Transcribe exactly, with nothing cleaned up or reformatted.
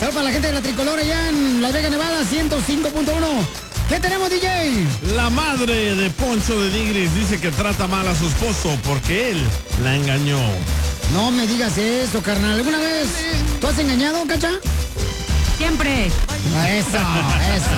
Saludos para la gente de la Tricolor allá en Las Vegas, Nevada, ciento cinco punto uno. ¿Qué tenemos, D J? La madre de Poncho de Nigris dice que trata mal a su esposo porque él la engañó. No me digas eso, carnal. ¿Alguna vez tú has engañado, Cacha? Siempre. Eso, eso.